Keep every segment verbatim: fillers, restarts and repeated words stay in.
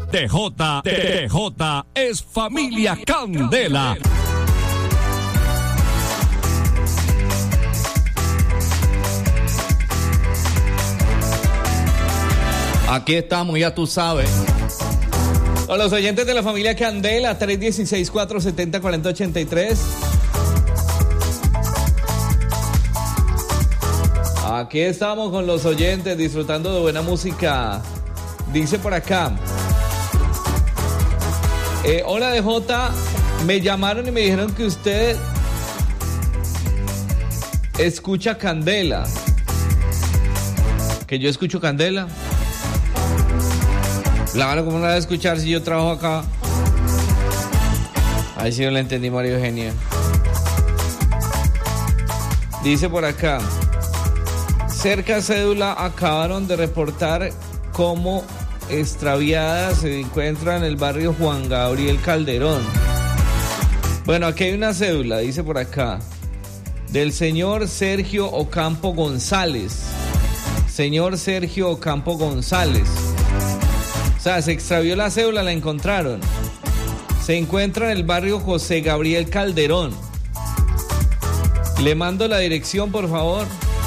de J, de J es Familia Candela. Aquí estamos, ya tú sabes. Con los oyentes de la familia Candela, tres uno seis, cuatro siete cero, cuatro cero ocho tres. Aquí estamos con los oyentes disfrutando de buena música. Dice por acá. Eh, hola D J, me llamaron y me dijeron que usted escucha Candela. ¿Que yo escucho Candela? Claro, ¿cómo no la voy a escuchar si yo trabajo acá? Ahí sí no la entendí, María Eugenia. Dice por acá. Cerca cédula acabaron de reportar cómo extraviada se encuentra en el barrio Juan Gabriel Calderón. Bueno, aquí hay una cédula, dice por acá, del señor Sergio Ocampo González. Señor Sergio Ocampo González. O sea, se extravió la cédula, la encontraron. Se encuentra en el barrio José Gabriel Calderón. Le mando la dirección, por favor.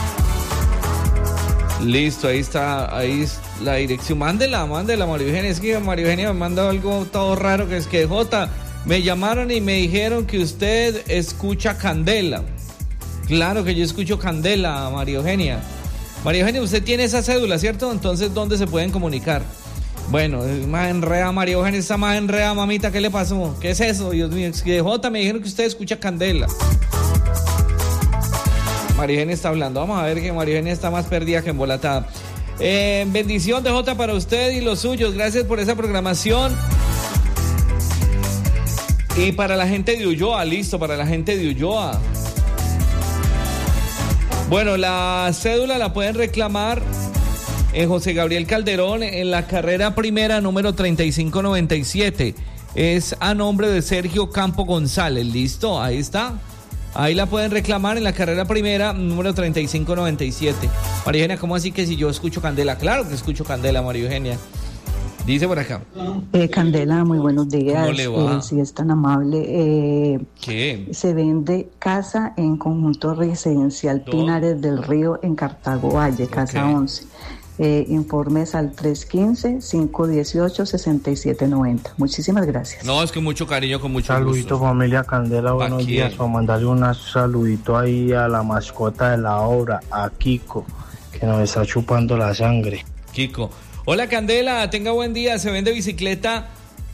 Listo, ahí está, ahí es la dirección. Mándela, mándela, María Eugenia. Es que María Eugenia me manda algo todo raro, que es que J, me llamaron y me dijeron que usted escucha Candela. Claro que yo escucho Candela, María Eugenia. María Eugenia, usted tiene esa cédula, ¿cierto? Entonces, ¿dónde se pueden comunicar? Bueno, es más enreda, María Eugenia está más enreda, mamita, ¿qué le pasó? ¿Qué es eso? Dios mío, es que J, me dijeron que usted escucha Candela. María Eugenia está hablando, vamos a ver que María Eugenia está más perdida que embolatada. Eh, bendición de J para usted y los suyos, gracias por esa programación. Y para la gente de Ulloa, listo, para la gente de Ulloa. Bueno, la cédula la pueden reclamar en José Gabriel Calderón, en la carrera primera número treinta y cinco noventa y siete. Es a nombre de Sergio Campo González. Listo, ahí está. Ahí la pueden reclamar en la carrera primera número treinta y cinco noventa y siete. María Eugenia, ¿cómo así que si yo escucho Candela? Claro que escucho Candela, María Eugenia. Dice por acá. Eh, Candela, muy buenos días. ¿Cómo le va? Eh, si es tan amable. Eh, ¿Qué? Se vende casa en conjunto residencial ¿Dó? Pinares del Río en Cartago Valle, casa Ok. once. Eh, informes al tres uno cinco, cinco uno ocho, seis siete nueve cero. Muchísimas gracias. No, es que mucho cariño, con mucho Saludito, gusto. familia Candela, buenos Aquí. días. Para mandarle un saludito ahí a la mascota de la obra, a Kiko, que nos está chupando la sangre. Kiko. Hola Candela, tenga buen día. Se vende bicicleta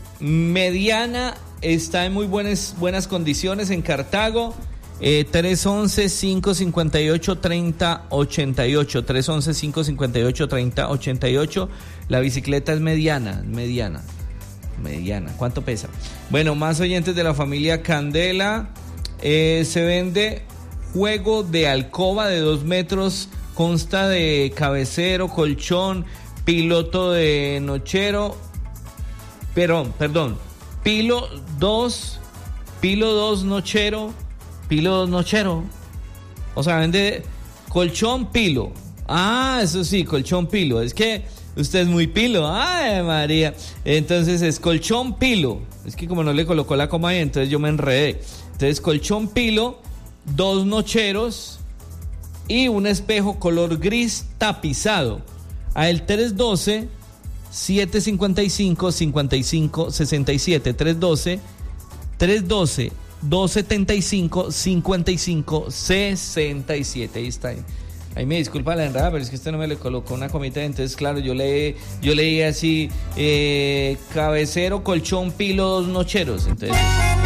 mediana, está en muy buenas, buenas condiciones en Cartago. Eh, tres once, cinco cincuenta y ocho, treinta ochenta y ocho. tres once, cinco cincuenta y ocho, treinta ochenta y ocho. La bicicleta es mediana, mediana. Mediana. ¿Cuánto pesa? Bueno, más oyentes de la familia Candela. Eh, se vende juego de alcoba de dos metros. Consta de cabecero, colchón, piloto de nochero. Perdón, perdón. Pilo dos. Pilo dos nochero. Pilo dos nochero. O sea, vende colchón pilo. Ah, eso sí, colchón pilo. Es que usted es muy pilo. Ay, María. Entonces es colchón pilo. Es que como no le colocó la coma ahí, entonces yo me enredé. Entonces colchón pilo, dos nocheros y un espejo color gris tapizado. A el tres doce, siete cincuenta y cinco, cincuenta y cinco sesenta y siete. tres doce, tres doce, dos setenta y cinco, cincuenta y cinco sesenta y siete. Ahí está. Ahí, ahí me disculpa la entrada, pero es que usted no me le colocó una comita. Entonces, claro, yo leí, yo leí así: eh, cabecero, colchón, pilo, dos nocheros. Entonces.